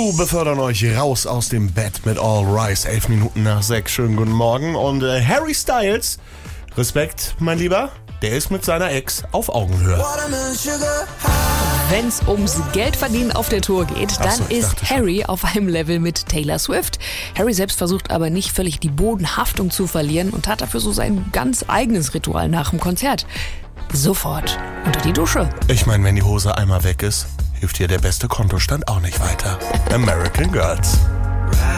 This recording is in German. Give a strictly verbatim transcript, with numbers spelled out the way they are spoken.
Blue befördern euch raus aus dem Bett mit All Rise. Elf Minuten nach sechs. Schönen guten Morgen. Und äh, Harry Styles, Respekt, mein Lieber, der ist mit seiner Ex auf Augenhöhe. Wenn es ums Geldverdienen auf der Tour geht, dann Ach so, ich ist dachte schon. Harry auf einem Level mit Taylor Swift. Harry selbst versucht aber nicht völlig die Bodenhaftung zu verlieren und hat dafür so sein ganz eigenes Ritual nach dem Konzert. Sofort unter die Dusche. Ich meine, wenn die Hose einmal weg ist, hilft dir der beste Kontostand auch nicht weiter. American Girls.